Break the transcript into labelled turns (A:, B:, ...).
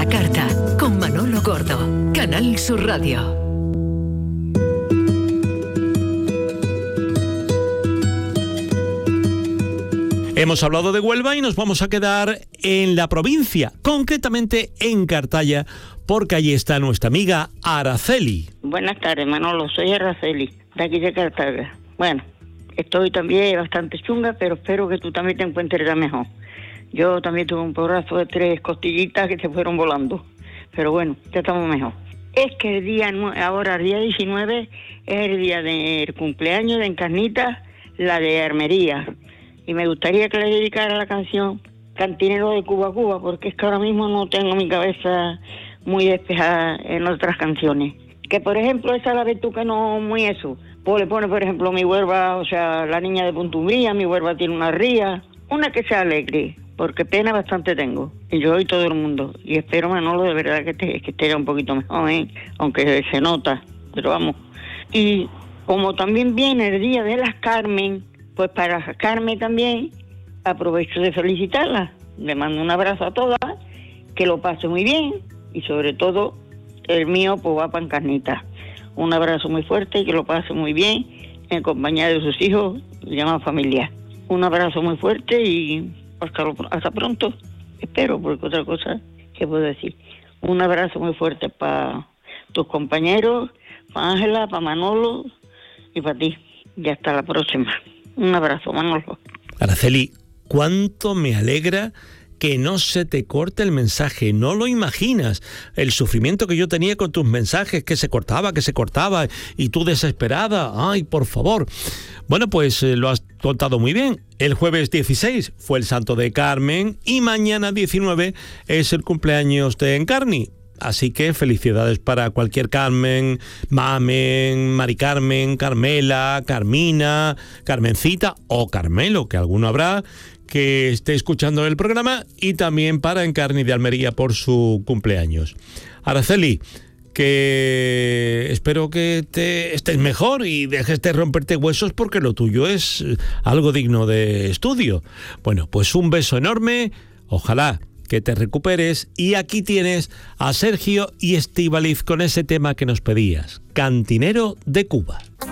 A: la carta, con Manolo Gordo, Canal Sur Radio.
B: Hemos hablado de Huelva y nos vamos a quedar en la provincia, concretamente en Cartaya, porque allí está nuestra amiga Araceli.
C: Buenas tardes, Manolo, soy Araceli, de aquí de Cartaya. Bueno, estoy también bastante chunga, pero espero que tú también te encuentres ya mejor. Yo también tuve un porrazo de 3 costillitas que se fueron volando, pero bueno, ya estamos mejor. Es que el día 19, es el día del cumpleaños de Encarnita, la de Armería. Y me gustaría que le dedicara la canción Cantinero de Cuba a Cuba, porque es que ahora mismo no tengo mi cabeza muy despejada en otras canciones. Que por ejemplo esa la ves tú que no muy eso. Pues le pone por ejemplo Mi Huelva, o sea, La Niña de Puntumbría, Mi Huelva tiene una ría. Una que sea alegre, porque pena bastante tengo. Y yo y todo el mundo. Y espero, Manolo, de verdad que esté ya un poquito mejor, aunque se nota, pero vamos. Y como también viene el Día de las Carmen, pues para Carmen también aprovecho de felicitarla. Le mando un abrazo a todas, que lo pase muy bien y sobre todo el mío pues va para Encarnita. Un abrazo muy fuerte y que lo pase muy bien en compañía de sus hijos y demás familia. Un abrazo muy fuerte y hasta pronto, espero, porque otra cosa que puedo decir. Un abrazo muy fuerte para tus compañeros, para Ángela, para Manolo y para ti. Y hasta la próxima. Un abrazo, Manolo.
B: Araceli, cuánto me alegra que no se te corte el mensaje. No lo imaginas. El sufrimiento que yo tenía con tus mensajes, que se cortaba, y tú desesperada. Ay, por favor. Bueno, pues lo has contado muy bien. El jueves 16 fue el santo de Carmen y mañana 19 es el cumpleaños de Encarni. Así que felicidades para cualquier Carmen, Mamen, Mari Carmen, Carmela, Carmina, Carmencita o Carmelo, que alguno habrá que esté escuchando el programa, y también para Encarni de Almería por su cumpleaños. Araceli, que espero que estés mejor y dejes de romperte huesos, porque lo tuyo es algo digno de estudio. Bueno, pues un beso enorme, ojalá que te recuperes, y aquí tienes a Sergio y Estíbaliz con ese tema que nos pedías, Cantinero de Cuba.